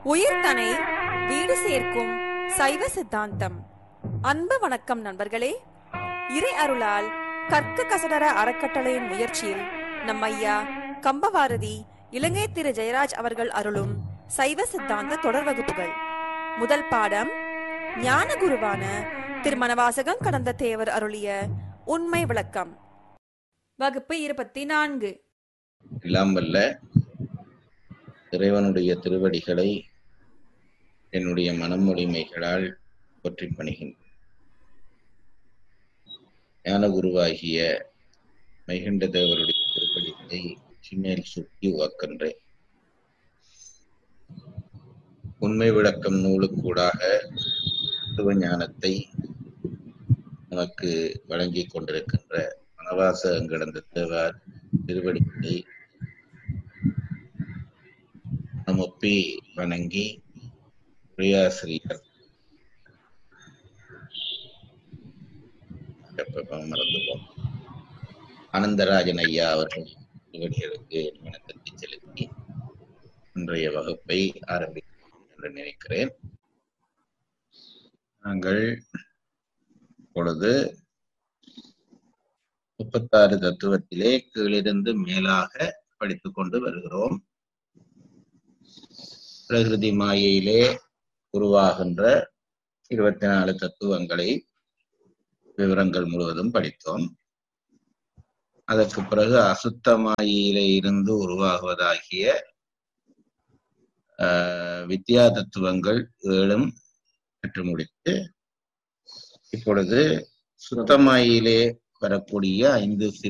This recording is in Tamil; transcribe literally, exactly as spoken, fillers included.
உயிர்தனை வீடு சேர்க்கும் சைவ சித்தாந்தம். அன்பு வணக்கம் நண்பர்களே. இறை அருளால் கற்க கசடர அறக்கட்டளையின் முயற்சியில் நம் ஐயா கம்பவாரதி இலங்கை திரு ஜெயராஜ் அவர்கள் அருளும் சைவ சித்தாந்த தொடர் வகுப்புகள். முதல் பாடம் ஞான குருவான திருமணவாசகம் கடந்த தேவர் அருளிய உண்மை விளக்கம். வகுப்பு இருபத்தி நான்கு. எல்லாம் வல்ல இறைவனுடைய திருவடிகளை என்னுடைய மனமொழிமைகளால் போற்றி பணிகின்றேன். ஞான குருவாகிய மைகண்ட தேவருடைய திருப்படிகளை சிமேல் சுற்றி உவக்கின்றேன். உண்மை விளக்கம் நூலுக்கூடாக ஞானத்தை நமக்கு வழங்கி கொண்டிருக்கின்ற மனவாசகம் கடந்த தேவர் திருவடிகளை நமப்பி வணங்கி உரையாசிரியர் மறந்துவோம் ஆனந்தராஜன் ஐயா அவர்கள் திருவடிகளுக்கு வணக்கத்தை செலுத்தி இன்றைய வகுப்பை ஆரம்பிக்கிறோம் என்று நினைக்கிறேன். நாங்கள் இப்பொழுது முப்பத்தாறு தத்துவத்திலே கீழிருந்து மேலாக படித்துக் கொண்டு வருகிறோம். பிரகிருதி மாயையிலே உருவாகின்ற இருபத்தி நாலு தத்துவங்களை விவரங்கள் முழுவதும் படித்தோம். அதற்கு பிறகு அசுத்த மாயையிலே இருந்து உருவாகுவதாகிய ஆஹ் வித்யா தத்துவங்கள் ஏழும் கற்று முடித்து இப்பொழுது சுத்தமாயிலே வரக்கூடிய ஐந்து